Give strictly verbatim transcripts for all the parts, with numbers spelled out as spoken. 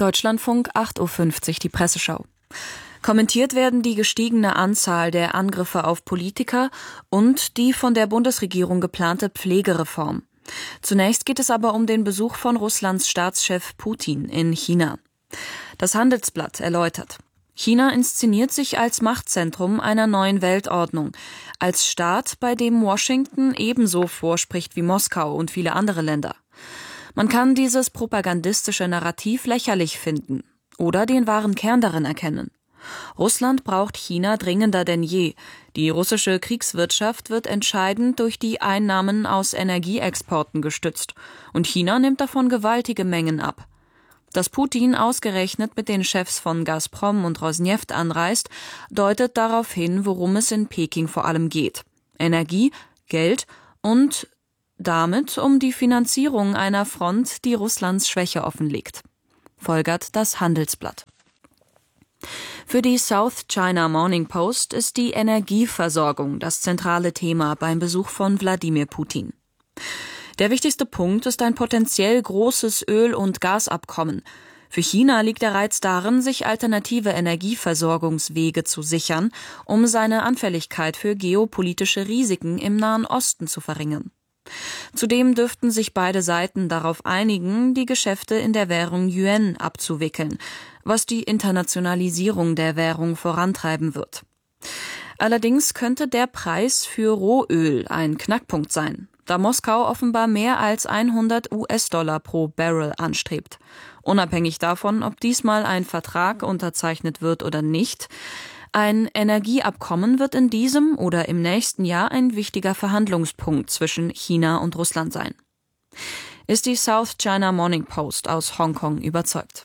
Deutschlandfunk, acht Uhr fünfzig, die Presseschau. Kommentiert werden die gestiegene Anzahl der Angriffe auf Politiker und die von der Bundesregierung geplante Pflegereform. Zunächst geht es aber um den Besuch von Russlands Staatschef Putin in China. Das Handelsblatt erläutert: China inszeniert sich als Machtzentrum einer neuen Weltordnung, als Staat, bei dem Washington ebenso vorspricht wie Moskau und viele andere Länder. Man kann dieses propagandistische Narrativ lächerlich finden oder den wahren Kern darin erkennen. Russland braucht China dringender denn je. Die russische Kriegswirtschaft wird entscheidend durch die Einnahmen aus Energieexporten gestützt, und China nimmt davon gewaltige Mengen ab. Dass Putin ausgerechnet mit den Chefs von Gazprom und Rosneft anreist, deutet darauf hin, worum es in Peking vor allem geht: Energie, Geld und damit um die Finanzierung einer Front, die Russlands Schwäche offenlegt, folgert das Handelsblatt. Für die South China Morning Post ist die Energieversorgung das zentrale Thema beim Besuch von Wladimir Putin. Der wichtigste Punkt ist ein potenziell großes Öl- und Gasabkommen. Für China liegt der Reiz darin, sich alternative Energieversorgungswege zu sichern, um seine Anfälligkeit für geopolitische Risiken im Nahen Osten zu verringern. Zudem dürften sich beide Seiten darauf einigen, die Geschäfte in der Währung Yuan abzuwickeln, was die Internationalisierung der Währung vorantreiben wird. Allerdings könnte der Preis für Rohöl ein Knackpunkt sein, da Moskau offenbar mehr als hundert US-Dollar pro Barrel anstrebt. Unabhängig davon, ob diesmal ein Vertrag unterzeichnet wird oder nicht, ein Energieabkommen wird in diesem oder im nächsten Jahr ein wichtiger Verhandlungspunkt zwischen China und Russland sein. Ist die South China Morning Post aus Hongkong überzeugt.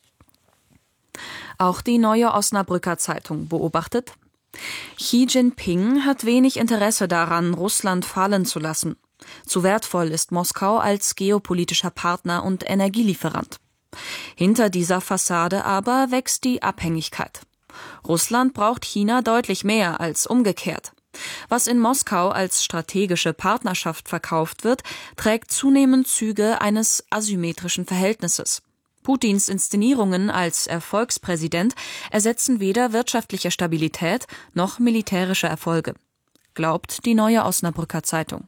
Auch die Neue Osnabrücker Zeitung beobachtet: Xi Jinping hat wenig Interesse daran, Russland fallen zu lassen. Zu wertvoll ist Moskau als geopolitischer Partner und Energielieferant. Hinter dieser Fassade aber wächst die Abhängigkeit. Russland braucht China deutlich mehr als umgekehrt. Was in Moskau als strategische Partnerschaft verkauft wird, trägt zunehmend Züge eines asymmetrischen Verhältnisses. Putins Inszenierungen als Erfolgspräsident ersetzen weder wirtschaftliche Stabilität noch militärische Erfolge, glaubt die Neue Osnabrücker Zeitung.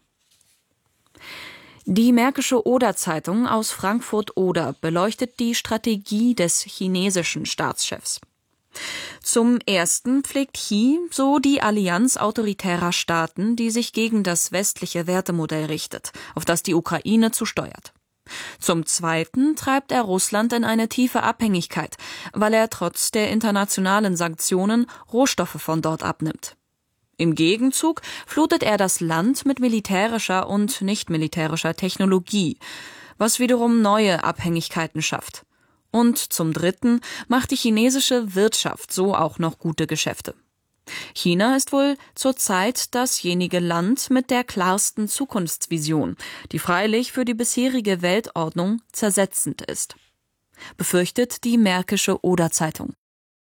Die Märkische Oder-Zeitung aus Frankfurt-Oder beleuchtet die Strategie des chinesischen Staatschefs. Zum Ersten pflegt Xi so die Allianz autoritärer Staaten, die sich gegen das westliche Wertemodell richtet, auf das die Ukraine zusteuert. Zum Zweiten treibt er Russland in eine tiefe Abhängigkeit, weil er trotz der internationalen Sanktionen Rohstoffe von dort abnimmt. Im Gegenzug flutet er das Land mit militärischer und nicht-militärischer Technologie, was wiederum neue Abhängigkeiten schafft. Und zum Dritten macht die chinesische Wirtschaft so auch noch gute Geschäfte. China ist wohl zurzeit dasjenige Land mit der klarsten Zukunftsvision, die freilich für die bisherige Weltordnung zersetzend ist, befürchtet die Märkische Oder-Zeitung.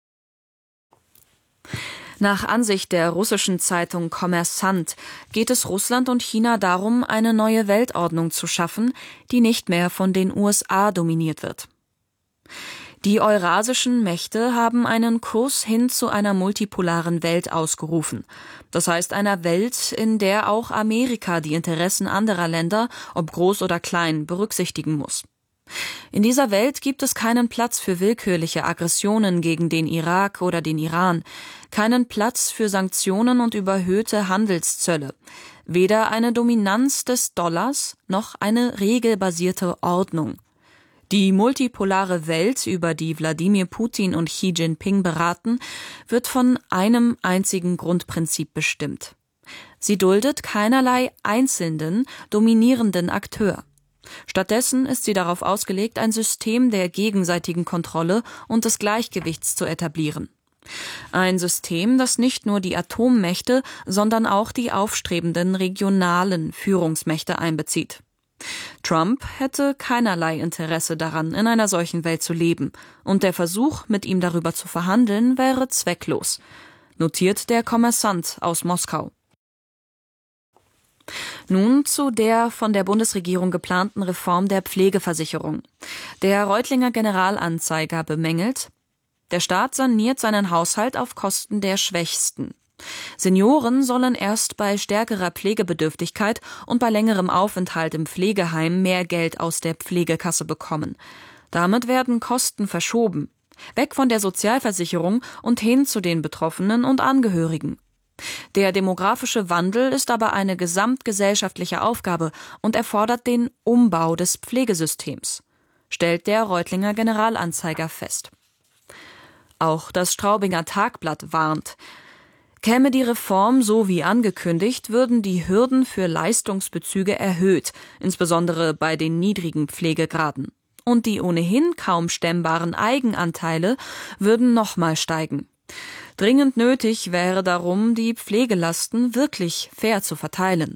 Nach Ansicht der russischen Zeitung Kommersant geht es Russland und China darum, eine neue Weltordnung zu schaffen, die nicht mehr von den U S A dominiert wird. Die eurasischen Mächte haben einen Kurs hin zu einer multipolaren Welt ausgerufen. Das heißt einer Welt, in der auch Amerika die Interessen anderer Länder, ob groß oder klein, berücksichtigen muss. In dieser Welt gibt es keinen Platz für willkürliche Aggressionen gegen den Irak oder den Iran, keinen Platz für Sanktionen und überhöhte Handelszölle, weder eine Dominanz des Dollars noch eine regelbasierte Ordnung. Die multipolare Welt, über die Wladimir Putin und Xi Jinping beraten, wird von einem einzigen Grundprinzip bestimmt. Sie duldet keinerlei einzelnen, dominierenden Akteur. Stattdessen ist sie darauf ausgelegt, ein System der gegenseitigen Kontrolle und des Gleichgewichts zu etablieren. Ein System, das nicht nur die Atommächte, sondern auch die aufstrebenden regionalen Führungsmächte einbezieht. Trump hätte keinerlei Interesse daran, in einer solchen Welt zu leben, und der Versuch, mit ihm darüber zu verhandeln, wäre zwecklos, notiert der Kommersant aus Moskau. Nun zu der von der Bundesregierung geplanten Reform der Pflegeversicherung. Der Reutlinger Generalanzeiger bemängelt: Der Staat saniert seinen Haushalt auf Kosten der Schwächsten. Senioren sollen erst bei stärkerer Pflegebedürftigkeit und bei längerem Aufenthalt im Pflegeheim mehr Geld aus der Pflegekasse bekommen. Damit werden Kosten verschoben, weg von der Sozialversicherung und hin zu den Betroffenen und Angehörigen. Der demografische Wandel ist aber eine gesamtgesellschaftliche Aufgabe und erfordert den Umbau des Pflegesystems, stellt der Reutlinger Generalanzeiger fest. Auch das Straubinger Tagblatt warnt: Käme die Reform so wie angekündigt, würden die Hürden für Leistungsbezüge erhöht, insbesondere bei den niedrigen Pflegegraden. Und die ohnehin kaum stemmbaren Eigenanteile würden nochmal steigen. Dringend nötig wäre darum, die Pflegelasten wirklich fair zu verteilen.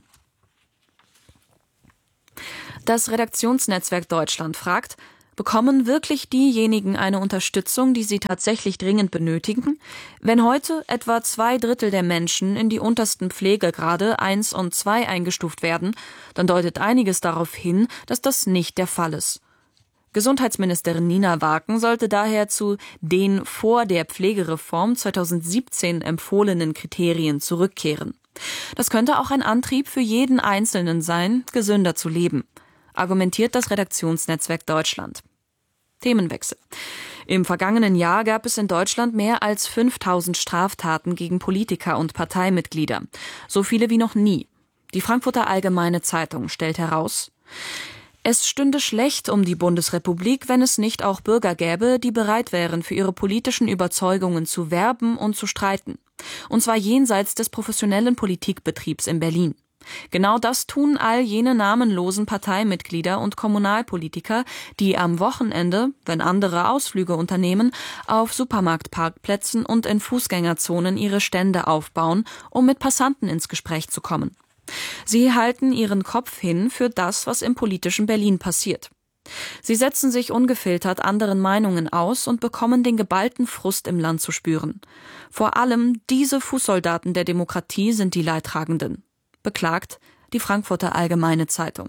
Das Redaktionsnetzwerk Deutschland fragt: Bekommen wirklich diejenigen eine Unterstützung, die sie tatsächlich dringend benötigen? Wenn heute etwa zwei Drittel der Menschen in die untersten Pflegegrade eins und zwei eingestuft werden, dann deutet einiges darauf hin, dass das nicht der Fall ist. Gesundheitsministerin Nina Waken sollte daher zu den vor der Pflegereform zweitausendsiebzehn empfohlenen Kriterien zurückkehren. Das könnte auch ein Antrieb für jeden Einzelnen sein, gesünder zu leben, argumentiert das Redaktionsnetzwerk Deutschland. Themenwechsel. Im vergangenen Jahr gab es in Deutschland mehr als fünftausend Straftaten gegen Politiker und Parteimitglieder. So viele wie noch nie. Die Frankfurter Allgemeine Zeitung stellt heraus: Es stünde schlecht um die Bundesrepublik, wenn es nicht auch Bürger gäbe, die bereit wären, für ihre politischen Überzeugungen zu werben und zu streiten. Und zwar jenseits des professionellen Politikbetriebs in Berlin. Genau das tun all jene namenlosen Parteimitglieder und Kommunalpolitiker, die am Wochenende, wenn andere Ausflüge unternehmen, auf Supermarktparkplätzen und in Fußgängerzonen ihre Stände aufbauen, um mit Passanten ins Gespräch zu kommen. Sie halten ihren Kopf hin für das, was im politischen Berlin passiert. Sie setzen sich ungefiltert anderen Meinungen aus und bekommen den geballten Frust im Land zu spüren. Vor allem diese Fußsoldaten der Demokratie sind die Leidtragenden, beklagt die Frankfurter Allgemeine Zeitung.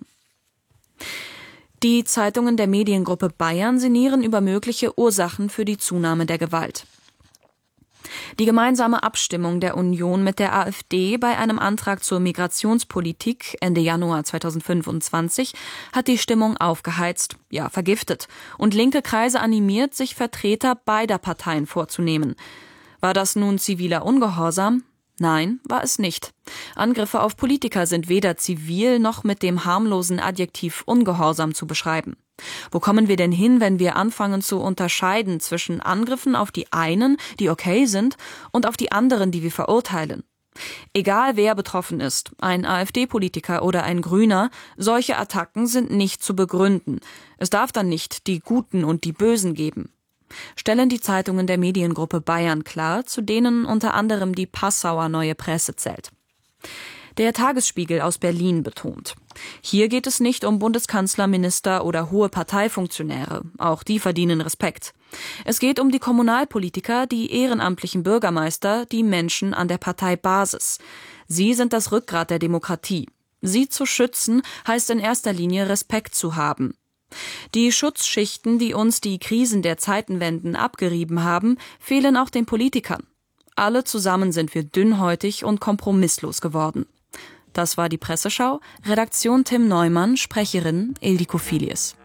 Die Zeitungen der Mediengruppe Bayern sinnieren über mögliche Ursachen für die Zunahme der Gewalt. Die gemeinsame Abstimmung der Union mit der AfD bei einem Antrag zur Migrationspolitik Ende Januar zweitausendfünfundzwanzig hat die Stimmung aufgeheizt, ja vergiftet, und linke Kreise animiert, sich Vertreter beider Parteien vorzunehmen. War das nun ziviler Ungehorsam? Nein, war es nicht. Angriffe auf Politiker sind weder zivil noch mit dem harmlosen Adjektiv Ungehorsam zu beschreiben. Wo kommen wir denn hin, wenn wir anfangen zu unterscheiden zwischen Angriffen auf die einen, die okay sind, und auf die anderen, die wir verurteilen? Egal wer betroffen ist, ein AfD-Politiker oder ein Grüner, solche Attacken sind nicht zu begründen. Es darf dann nicht die Guten und die Bösen geben. Stellen die Zeitungen der Mediengruppe Bayern klar, zu denen unter anderem die Passauer Neue Presse zählt. Der Tagesspiegel aus Berlin betont: Hier geht es nicht um Bundeskanzler, Minister oder hohe Parteifunktionäre, auch die verdienen Respekt. Es geht um die Kommunalpolitiker, die ehrenamtlichen Bürgermeister, die Menschen an der Parteibasis. Sie sind das Rückgrat der Demokratie. Sie zu schützen, heißt in erster Linie Respekt zu haben. Die Schutzschichten, die uns die Krisen der Zeitenwenden abgerieben haben, fehlen auch den Politikern. Alle zusammen sind wir dünnhäutig und kompromisslos geworden. Das war die Presseschau. Redaktion Tim Neumann, Sprecherin Ildiko Filius.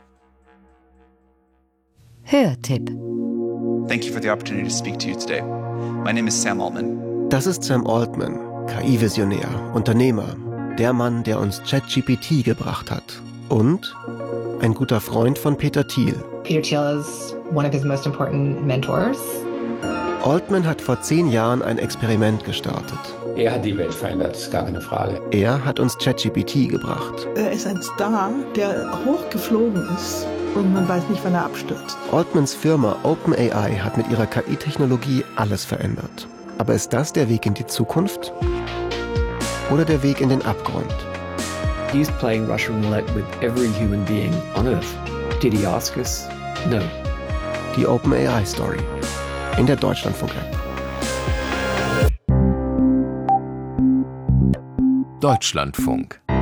Hörtipp. Thank you for the opportunity to speak to you today. My name is Sam Altman. Das ist Sam Altman, K I-Visionär, Unternehmer, der Mann, der uns ChatGPT gebracht hat. Und ein guter Freund von Peter Thiel. Peter Thiel is one of his most important mentors. Altman hat vor zehn Jahren ein Experiment gestartet. Er hat die Welt verändert, ist gar keine Frage. Er hat uns ChatGPT gebracht. Er ist ein Star, der hochgeflogen ist und man weiß nicht, wann er abstürzt. Altmans Firma OpenAI hat mit ihrer K I-Technologie alles verändert. Aber ist das der Weg in die Zukunft? Oder der Weg in den Abgrund? He's playing Russian roulette with every human being on Earth. Did he ask us? No. Die OpenAI-Story in der Deutschlandfunk-App. Deutschlandfunk.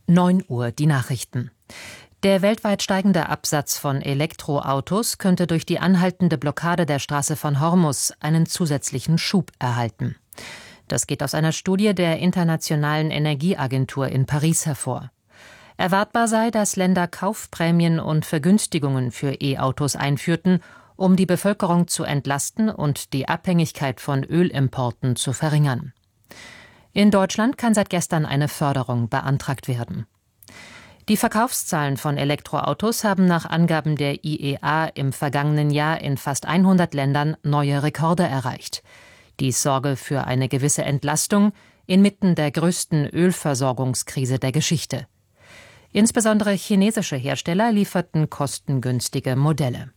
neun Uhr die Nachrichten. Der weltweit steigende Absatz von Elektroautos könnte durch die anhaltende Blockade der Straße von Hormuz einen zusätzlichen Schub erhalten. Das geht aus einer Studie der Internationalen Energieagentur in Paris hervor. Erwartbar sei, dass Länder Kaufprämien und Vergünstigungen für E-Autos einführten, um die Bevölkerung zu entlasten und die Abhängigkeit von Ölimporten zu verringern. In Deutschland kann seit gestern eine Förderung beantragt werden. Die Verkaufszahlen von Elektroautos haben nach Angaben der I E A im vergangenen Jahr in fast hundert Ländern neue Rekorde erreicht. Dies sorge für eine gewisse Entlastung inmitten der größten Ölversorgungskrise der Geschichte. Insbesondere chinesische Hersteller lieferten kostengünstige Modelle.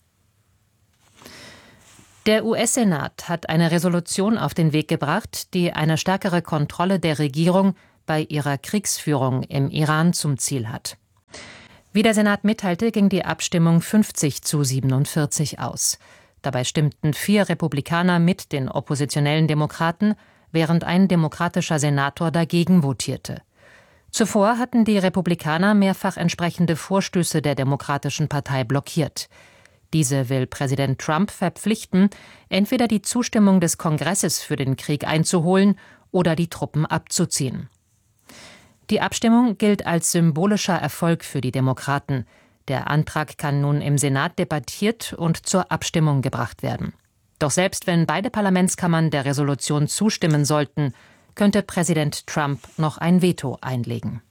Der U S-Senat hat eine Resolution auf den Weg gebracht, die eine stärkere Kontrolle der Regierung bei ihrer Kriegsführung im Iran zum Ziel hat. Wie der Senat mitteilte, ging die Abstimmung fünfzig zu siebenundvierzig aus. Dabei stimmten vier Republikaner mit den oppositionellen Demokraten, während ein demokratischer Senator dagegen votierte. Zuvor hatten die Republikaner mehrfach entsprechende Vorstöße der Demokratischen Partei blockiert. Diese will Präsident Trump verpflichten, entweder die Zustimmung des Kongresses für den Krieg einzuholen oder die Truppen abzuziehen. Die Abstimmung gilt als symbolischer Erfolg für die Demokraten. Der Antrag kann nun im Senat debattiert und zur Abstimmung gebracht werden. Doch selbst wenn beide Parlamentskammern der Resolution zustimmen sollten, könnte Präsident Trump noch ein Veto einlegen.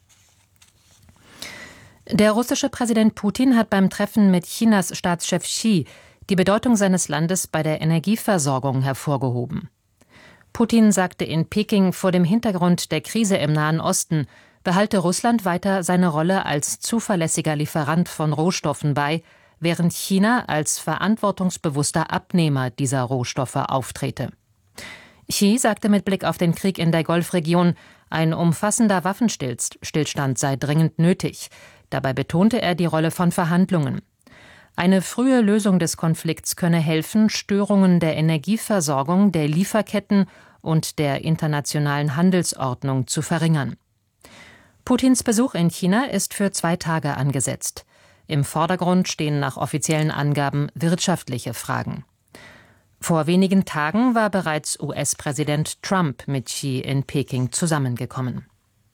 Der russische Präsident Putin hat beim Treffen mit Chinas Staatschef Xi die Bedeutung seines Landes bei der Energieversorgung hervorgehoben. Putin sagte in Peking, vor dem Hintergrund der Krise im Nahen Osten behalte Russland weiter seine Rolle als zuverlässiger Lieferant von Rohstoffen bei, während China als verantwortungsbewusster Abnehmer dieser Rohstoffe auftrete. Xi sagte mit Blick auf den Krieg in der Golfregion, ein umfassender Waffenstillstand sei dringend nötig. Dabei betonte er die Rolle von Verhandlungen. Eine frühe Lösung des Konflikts könne helfen, Störungen der Energieversorgung, der Lieferketten und der internationalen Handelsordnung zu verringern. Putins Besuch in China ist für zwei Tage angesetzt. Im Vordergrund stehen nach offiziellen Angaben wirtschaftliche Fragen. Vor wenigen Tagen war bereits U S-Präsident Trump mit Xi in Peking zusammengekommen.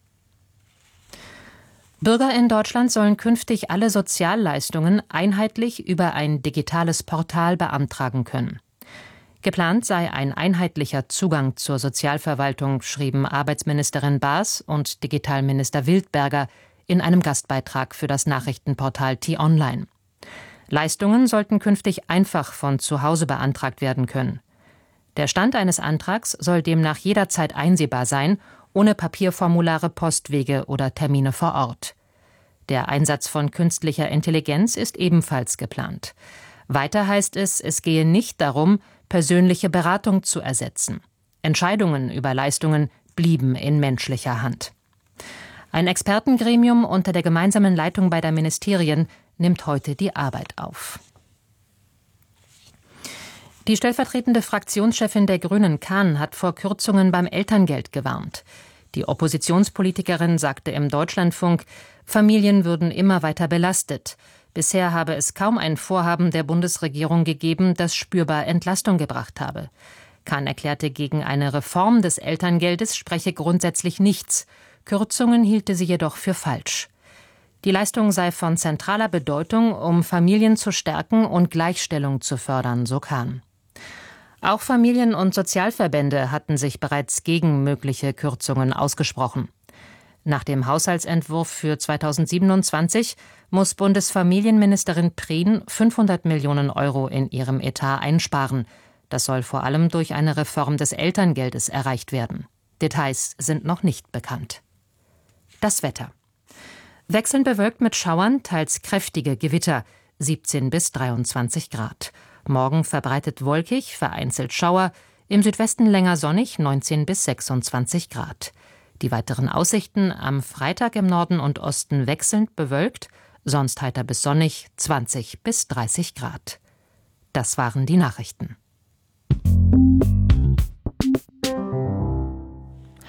Bürger in Deutschland sollen künftig alle Sozialleistungen einheitlich über ein digitales Portal beantragen können. Geplant sei ein einheitlicher Zugang zur Sozialverwaltung, schrieben Arbeitsministerin Baas und Digitalminister Wildberger in einem Gastbeitrag für das Nachrichtenportal T-Online. Leistungen sollten künftig einfach von zu Hause beantragt werden können. Der Stand eines Antrags soll demnach jederzeit einsehbar sein, ohne Papierformulare, Postwege oder Termine vor Ort. Der Einsatz von künstlicher Intelligenz ist ebenfalls geplant. Weiter heißt es, es gehe nicht darum, persönliche Beratung zu ersetzen. Entscheidungen über Leistungen blieben in menschlicher Hand. Ein Expertengremium unter der gemeinsamen Leitung beider Ministerien nimmt heute die Arbeit auf. Die stellvertretende Fraktionschefin der Grünen, Kahn, hat vor Kürzungen beim Elterngeld gewarnt. Die Oppositionspolitikerin sagte im Deutschlandfunk, Familien würden immer weiter belastet. Bisher habe es kaum ein Vorhaben der Bundesregierung gegeben, das spürbar Entlastung gebracht habe. Kahn erklärte, gegen eine Reform des Elterngeldes spreche grundsätzlich nichts. Kürzungen hielte sie jedoch für falsch. Die Leistung sei von zentraler Bedeutung, um Familien zu stärken und Gleichstellung zu fördern, so Kahn. Auch Familien- und Sozialverbände hatten sich bereits gegen mögliche Kürzungen ausgesprochen. Nach dem Haushaltsentwurf für zweitausendsiebenundzwanzig muss Bundesfamilienministerin Prien fünfhundert Millionen Euro in ihrem Etat einsparen. Das soll vor allem durch eine Reform des Elterngeldes erreicht werden. Details sind noch nicht bekannt. Das Wetter. Wechselnd bewölkt mit Schauern, teils kräftige Gewitter, siebzehn bis dreiundzwanzig Grad. Morgen verbreitet wolkig, vereinzelt Schauer, im Südwesten länger sonnig, neunzehn bis sechsundzwanzig Grad. Die weiteren Aussichten: am Freitag im Norden und Osten wechselnd bewölkt, sonst heiter bis sonnig, zwanzig bis dreißig Grad. Das waren die Nachrichten.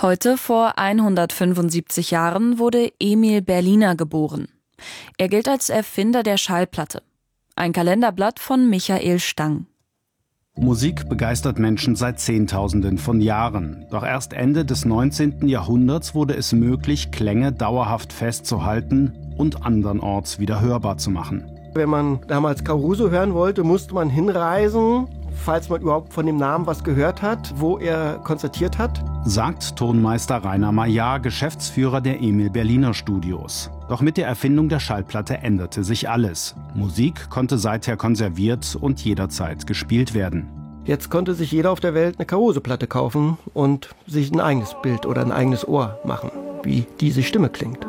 Heute vor hundertfünfundsiebzig Jahren wurde Emil Berliner geboren. Er gilt als Erfinder der Schallplatte. Ein Kalenderblatt von Michael Stang. Musik begeistert Menschen seit Zehntausenden von Jahren. Doch erst Ende des neunzehnten Jahrhunderts wurde es möglich, Klänge dauerhaft festzuhalten und andernorts wieder hörbar zu machen. Wenn man damals Caruso hören wollte, musste man hinreisen, falls man überhaupt von dem Namen was gehört hat, wo er konzertiert hat. Sagt Tonmeister Rainer Maillard, Geschäftsführer der Emil Berliner Studios. Doch mit der Erfindung der Schallplatte änderte sich alles. Musik konnte seither konserviert und jederzeit gespielt werden. Jetzt konnte sich jeder auf der Welt eine Caruso-Platte kaufen und sich ein eigenes Bild oder ein eigenes Ohr machen, wie diese Stimme klingt.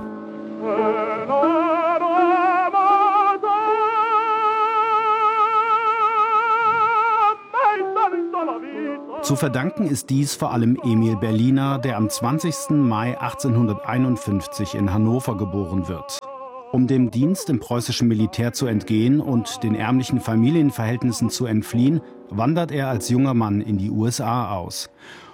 Zu verdanken ist dies vor allem Emil Berliner, der am zwanzigsten Mai achtzehnhunderteinundfünfzig in Hannover geboren wird. Um dem Dienst im preußischen Militär zu entgehen und den ärmlichen Familienverhältnissen zu entfliehen, wandert er als junger Mann in die U S A aus.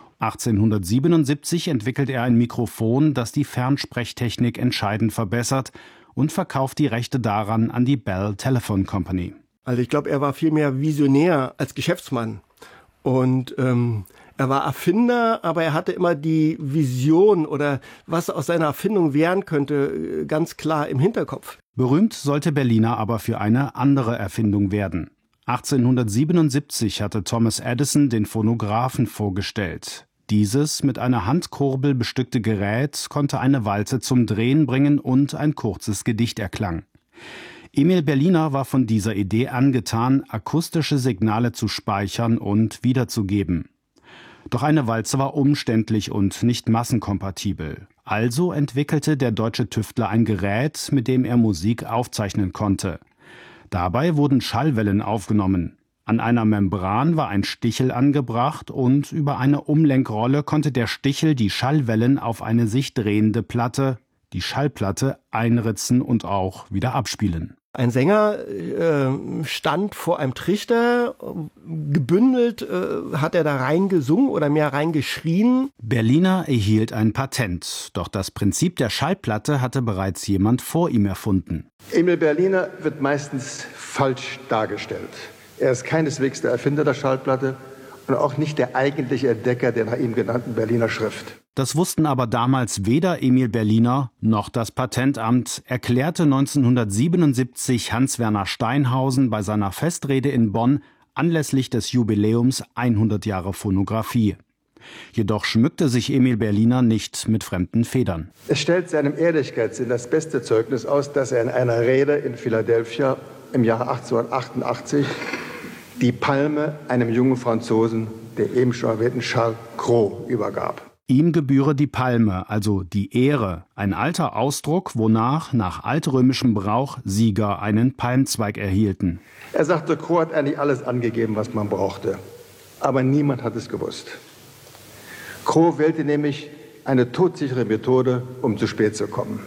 achtzehnhundertsiebenundsiebzig entwickelt er ein Mikrofon, das die Fernsprechtechnik entscheidend verbessert, und verkauft die Rechte daran an die Bell Telephone Company. Also ich glaube, er war viel mehr Visionär als Geschäftsmann. Und ähm, er war Erfinder, aber er hatte immer die Vision oder was aus seiner Erfindung werden könnte, ganz klar im Hinterkopf. Berühmt sollte Berliner aber für eine andere Erfindung werden. achtzehnhundertsiebenundsiebzig hatte Thomas Edison den Phonographen vorgestellt. Dieses mit einer Handkurbel bestückte Gerät konnte eine Walze zum Drehen bringen und ein kurzes Gedicht erklang. Emil Berliner war von dieser Idee angetan, akustische Signale zu speichern und wiederzugeben. Doch eine Walze war umständlich und nicht massenkompatibel. Also entwickelte der deutsche Tüftler ein Gerät, mit dem er Musik aufzeichnen konnte. Dabei wurden Schallwellen aufgenommen. An einer Membran war ein Stichel angebracht und über eine Umlenkrolle konnte der Stichel die Schallwellen auf eine sich drehende Platte, die Schallplatte, einritzen und auch wieder abspielen. Ein Sänger äh, stand vor einem Trichter, gebündelt äh, hat er da reingesungen oder mehr reingeschrien. Berliner erhielt ein Patent, doch das Prinzip der Schallplatte hatte bereits jemand vor ihm erfunden. Emil Berliner wird meistens falsch dargestellt. Er ist keineswegs der Erfinder der Schallplatte und auch nicht der eigentliche Entdecker der nach ihm genannten Berliner Schrift. Das wussten aber damals weder Emil Berliner noch das Patentamt, erklärte neunzehnhundertsiebenundsiebzig Hans-Werner Steinhausen bei seiner Festrede in Bonn anlässlich des Jubiläums hundert Jahre Phonographie. Jedoch schmückte sich Emil Berliner nicht mit fremden Federn. Es stellt seinem Ehrlichkeitssinn das beste Zeugnis aus, dass er in einer Rede in Philadelphia im Jahre achtzehnhundertachtundachtzig die Palme einem jungen Franzosen, der eben schon erwähnten Charles Cros, übergab. Ihm gebühre die Palme, also die Ehre, ein alter Ausdruck, wonach nach altrömischem Brauch Sieger einen Palmzweig erhielten. Er sagte, Cros hat eigentlich alles angegeben, was man brauchte. Aber niemand hat es gewusst. Cros wählte nämlich eine todsichere Methode, um zu spät zu kommen.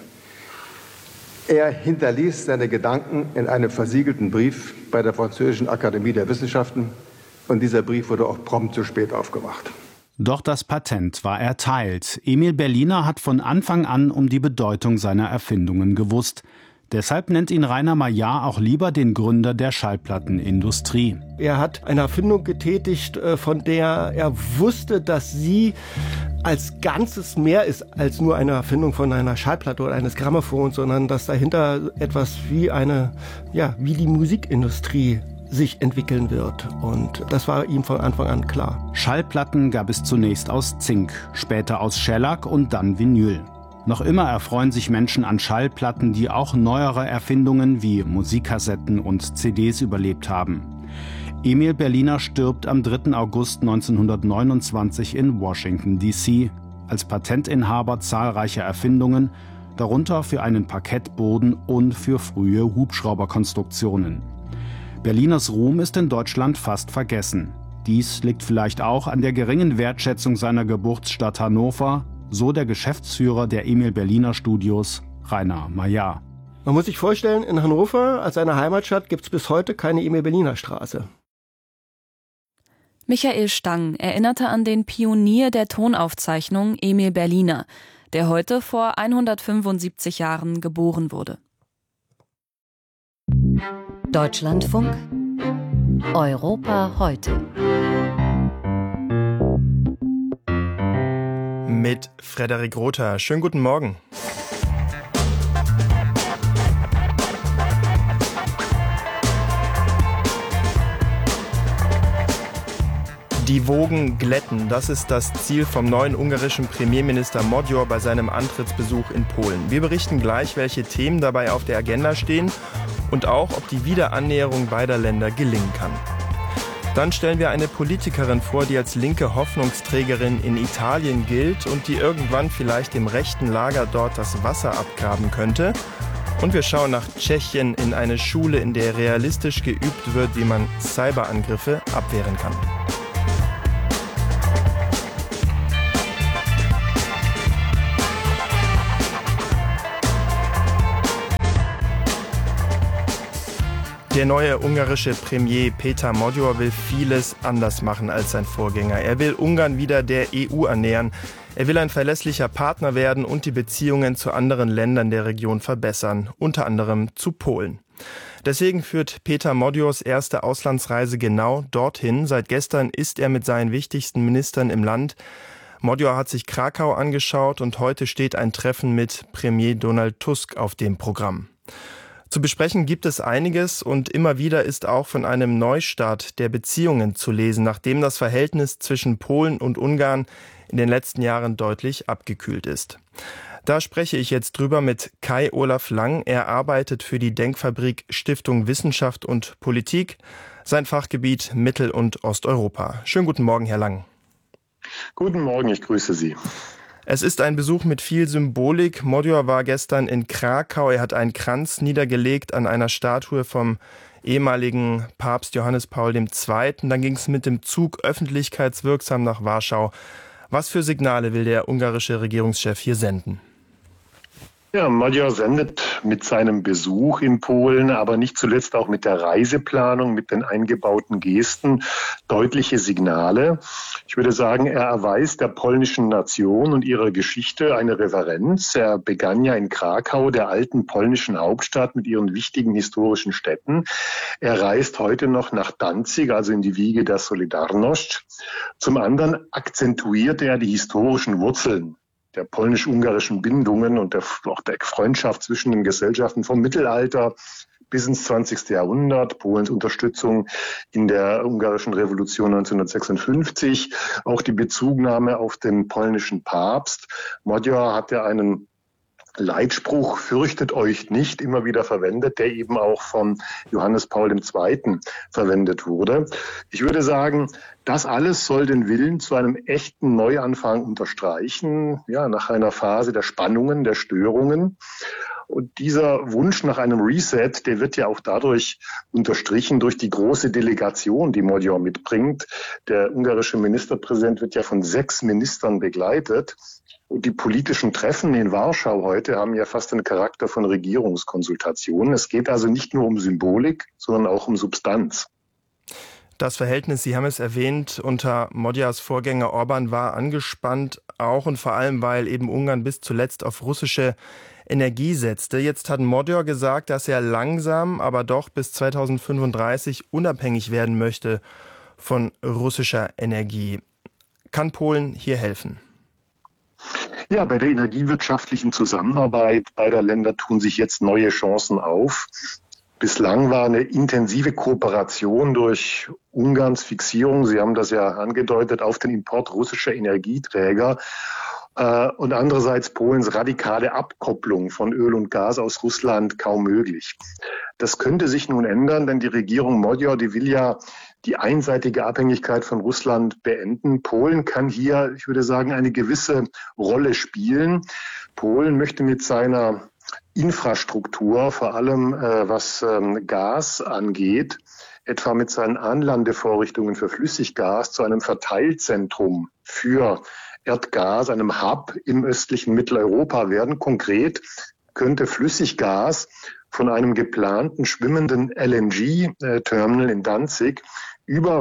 Er hinterließ seine Gedanken in einem versiegelten Brief bei der Französischen Akademie der Wissenschaften. Und dieser Brief wurde auch prompt zu spät aufgemacht. Doch das Patent war erteilt. Emil Berliner hat von Anfang an um die Bedeutung seiner Erfindungen gewusst. Deshalb nennt ihn Rainer Maillard auch lieber den Gründer der Schallplattenindustrie. Er hat eine Erfindung getätigt, von der er wusste, dass sie als Ganzes mehr ist als nur eine Erfindung von einer Schallplatte oder eines Grammophons, sondern dass dahinter etwas wie eine, ja, wie die Musikindustrie sich entwickeln wird. Und das war ihm von Anfang an klar. Schallplatten gab es zunächst aus Zink, später aus Schellack und dann Vinyl. Noch immer erfreuen sich Menschen an Schallplatten, die auch neuere Erfindungen wie Musikkassetten und C Ds überlebt haben. Emil Berliner stirbt am dritten August neunzehnhundertneunundzwanzig in Washington D C als Patentinhaber zahlreicher Erfindungen, darunter für einen Parkettboden und für frühe Hubschrauberkonstruktionen. Berliners Ruhm ist in Deutschland fast vergessen. Dies liegt vielleicht auch an der geringen Wertschätzung seiner Geburtsstadt Hannover, so der Geschäftsführer der Emil Berliner Studios, Rainer Maillard. Man muss sich vorstellen, in Hannover als seiner Heimatstadt gibt es bis heute keine Emil Berliner Straße. Michael Stang erinnerte an den Pionier der Tonaufzeichnung Emil Berliner, der heute vor hundertfünfundsiebzig Jahren geboren wurde. Deutschlandfunk Europa heute. Mit Frederik Rother. Schönen guten Morgen. Die Wogen glätten, das ist das Ziel vom neuen ungarischen Premierminister Magyar bei seinem Antrittsbesuch in Polen. Wir berichten gleich, welche Themen dabei auf der Agenda stehen und auch, ob die Wiederannäherung beider Länder gelingen kann. Dann stellen wir eine Politikerin vor, die als linke Hoffnungsträgerin in Italien gilt und die irgendwann vielleicht dem rechten Lager dort das Wasser abgraben könnte. Und wir schauen nach Tschechien in eine Schule, in der realistisch geübt wird, wie man Cyberangriffe abwehren kann. Der neue ungarische Premier Péter Magyar will vieles anders machen als sein Vorgänger. Er will Ungarn wieder der E U annähern. Er will ein verlässlicher Partner werden und die Beziehungen zu anderen Ländern der Region verbessern, unter anderem zu Polen. Deswegen führt Péter Magyars erste Auslandsreise genau dorthin. Seit gestern ist er mit seinen wichtigsten Ministern im Land. Magyar hat sich Krakau angeschaut und heute steht ein Treffen mit Premier Donald Tusk auf dem Programm. Zu besprechen gibt es einiges und immer wieder ist auch von einem Neustart der Beziehungen zu lesen, nachdem das Verhältnis zwischen Polen und Ungarn in den letzten Jahren deutlich abgekühlt ist. Da spreche ich jetzt drüber mit Kai Olaf Lang. Er arbeitet für die Denkfabrik Stiftung Wissenschaft und Politik, sein Fachgebiet Mittel- und Osteuropa. Schönen guten Morgen, Herr Lang. Guten Morgen, ich grüße Sie. Es ist ein Besuch mit viel Symbolik. Magyar war gestern in Krakau. Er hat einen Kranz niedergelegt an einer Statue vom ehemaligen Papst Johannes Paul der Zweite. Dann ging es mit dem Zug öffentlichkeitswirksam nach Warschau. Was für Signale will der ungarische Regierungschef hier senden? Ja, Magyar sendet mit seinem Besuch in Polen, aber nicht zuletzt auch mit der Reiseplanung, mit den eingebauten Gesten deutliche Signale. Ich würde sagen, er erweist der polnischen Nation und ihrer Geschichte eine Reverenz. Er begann ja in Krakau, der alten polnischen Hauptstadt mit ihren wichtigen historischen Städten. Er reist heute noch nach Danzig, also in die Wiege der Solidarność. Zum anderen akzentuiert er die historischen Wurzeln der polnisch-ungarischen Bindungen und der, auch der Freundschaft zwischen den Gesellschaften vom Mittelalter bis ins zwanzigste Jahrhundert, Polens Unterstützung in der ungarischen Revolution neunzehnhundertsechsundfünfzig, auch die Bezugnahme auf den polnischen Papst. Magyar hat ja einen Leitspruch, fürchtet euch nicht, immer wieder verwendet, der eben auch von Johannes Paul der Zweite verwendet wurde. Ich würde sagen, das alles soll den Willen zu einem echten Neuanfang unterstreichen, ja, nach einer Phase der Spannungen, der Störungen. Und dieser Wunsch nach einem Reset, der wird ja auch dadurch unterstrichen durch die große Delegation, die Magyar mitbringt. Der ungarische Ministerpräsident wird ja von sechs Ministern begleitet. Und die politischen Treffen in Warschau heute haben ja fast den Charakter von Regierungskonsultationen. Es geht also nicht nur um Symbolik, sondern auch um Substanz. Das Verhältnis, Sie haben es erwähnt, unter Magyars Vorgänger Orbán war angespannt, auch und vor allem, weil eben Ungarn bis zuletzt auf russische Energie setzte. Jetzt hat Magyar gesagt, dass er langsam, aber doch bis zweitausendfünfunddreißig unabhängig werden möchte von russischer Energie. Kann Polen hier helfen? Ja, bei der energiewirtschaftlichen Zusammenarbeit beider Länder tun sich jetzt neue Chancen auf. Bislang war eine intensive Kooperation durch Ungarns Fixierung, Sie haben das ja angedeutet, auf den Import russischer Energieträger äh, und andererseits Polens radikale Abkopplung von Öl und Gas aus Russland kaum möglich. Das könnte sich nun ändern, denn die Regierung Magyar, die will ja die einseitige Abhängigkeit von Russland beenden. Polen kann hier, ich würde sagen, eine gewisse Rolle spielen. Polen möchte mit seiner Infrastruktur, vor allem äh, was ähm, Gas angeht, etwa mit seinen Anlandevorrichtungen für Flüssiggas zu einem Verteilzentrum für Erdgas, einem Hub im östlichen Mitteleuropa werden. Konkret könnte Flüssiggas von einem geplanten schwimmenden L N G-Terminal in Danzig über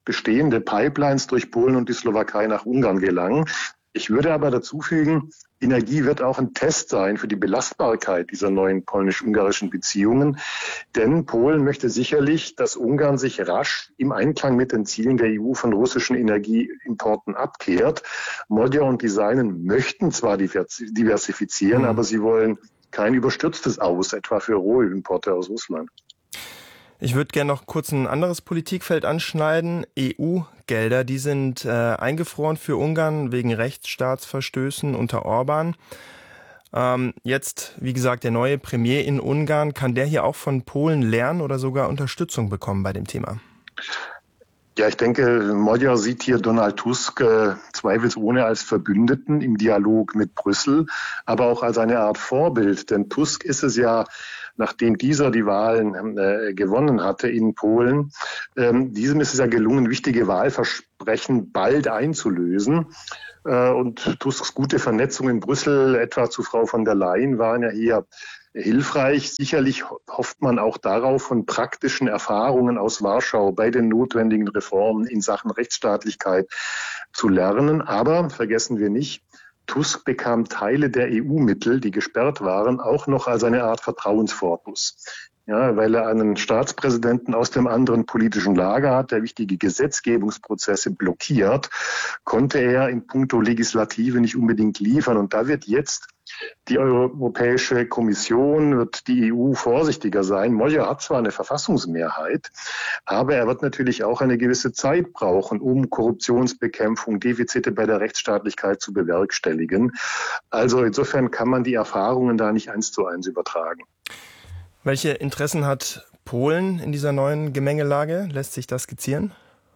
bestehende Pipelines durch Polen und die Slowakei nach Ungarn gelangen. Ich würde aber dazu fügen, Energie wird auch ein Test sein für die Belastbarkeit dieser neuen polnisch-ungarischen Beziehungen. Denn Polen möchte sicherlich, dass Ungarn sich rasch im Einklang mit den Zielen der E U von russischen Energieimporten abkehrt. Magyar und die Seinen möchten zwar diversifizieren, mhm. aber sie wollen kein überstürztes Aus, etwa für Rohölimporte aus Russland. Ich würde gerne noch kurz ein anderes Politikfeld anschneiden. E U-Gelder, die sind äh, eingefroren für Ungarn wegen Rechtsstaatsverstößen unter Orban. Ähm, jetzt, wie gesagt, der neue Premier in Ungarn. Kann der hier auch von Polen lernen oder sogar Unterstützung bekommen bei dem Thema? Ja, ich denke, Magyar sieht hier Donald Tusk äh, zweifelsohne als Verbündeten im Dialog mit Brüssel, aber auch als eine Art Vorbild. Denn Tusk ist es ja, nachdem dieser die Wahlen äh, gewonnen hatte in Polen, ähm, diesem ist es ja gelungen, wichtige Wahlversprechen bald einzulösen. Äh, und Tusks gute Vernetzung in Brüssel, etwa zu Frau von der Leyen, waren ja hier hilfreich. Sicherlich hofft man auch darauf, von praktischen Erfahrungen aus Warschau bei den notwendigen Reformen in Sachen Rechtsstaatlichkeit zu lernen. Aber vergessen wir nicht, Tusk bekam Teile der E U-Mittel, die gesperrt waren, auch noch als eine Art Vertrauensvorschuss. Ja, weil er einen Staatspräsidenten aus dem anderen politischen Lager hat, der wichtige Gesetzgebungsprozesse blockiert, konnte er in puncto Legislative nicht unbedingt liefern. Und da wird jetzt die Europäische Kommission, wird die E U vorsichtiger sein. Magyar hat zwar eine Verfassungsmehrheit, aber er wird natürlich auch eine gewisse Zeit brauchen, um Korruptionsbekämpfung, Defizite bei der Rechtsstaatlichkeit zu bewerkstelligen. Also insofern kann man die Erfahrungen da nicht eins zu eins übertragen. Welche Interessen hat Polen in dieser neuen Gemengelage? Lässt sich das skizzieren?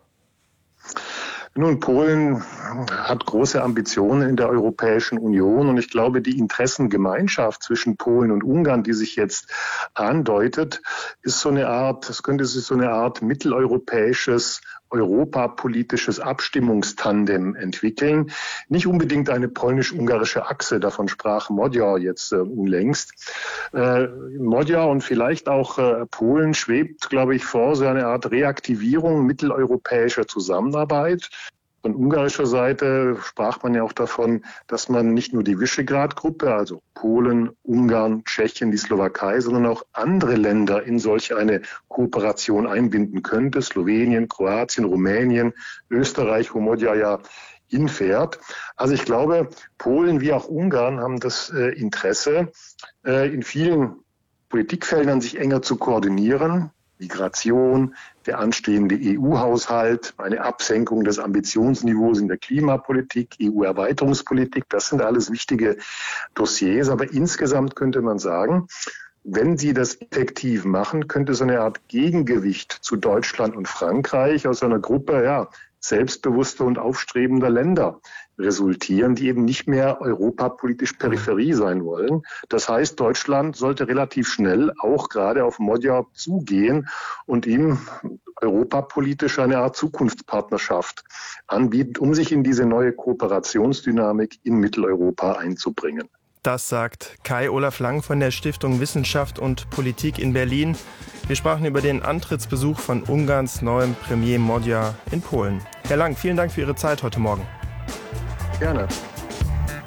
Nun, Polen hat große Ambitionen in der Europäischen Union und ich glaube, die Interessengemeinschaft zwischen Polen und Ungarn, die sich jetzt andeutet, ist so eine Art, das könnte sich so eine Art mitteleuropäisches, europapolitisches Abstimmungstandem entwickeln. Nicht unbedingt eine polnisch-ungarische Achse, davon sprach Magyar jetzt äh, unlängst. Äh, Magyar und vielleicht auch äh, Polen schwebt, glaube ich, vor so eine Art Reaktivierung mitteleuropäischer Zusammenarbeit. Von ungarischer Seite sprach man ja auch davon, dass man nicht nur die Visegrad-Gruppe, also Polen, Ungarn, Tschechien, die Slowakei, sondern auch andere Länder in solch eine Kooperation einbinden könnte. Slowenien, Kroatien, Rumänien, Österreich, wo Magyar ja hinfährt. Also ich glaube, Polen wie auch Ungarn haben das äh, Interesse, äh, in vielen Politikfeldern sich enger zu koordinieren. Migration, der anstehende E U-Haushalt, eine Absenkung des Ambitionsniveaus in der Klimapolitik, E U-Erweiterungspolitik, das sind alles wichtige Dossiers. Aber insgesamt könnte man sagen, wenn sie das effektiv machen, könnte so eine Art Gegengewicht zu Deutschland und Frankreich aus einer Gruppe, ja, selbstbewusster und aufstrebender Länder resultieren, die eben nicht mehr europapolitisch Peripherie sein wollen. Das heißt, Deutschland sollte relativ schnell auch gerade auf Magyar zugehen und ihm europapolitisch eine Art Zukunftspartnerschaft anbieten, um sich in diese neue Kooperationsdynamik in Mitteleuropa einzubringen. Das sagt Kai-Olaf Lang von der Stiftung Wissenschaft und Politik in Berlin. Wir sprachen über den Antrittsbesuch von Ungarns neuem Premier Magyar in Polen. Herr Lang, vielen Dank für Ihre Zeit heute Morgen. Gerne.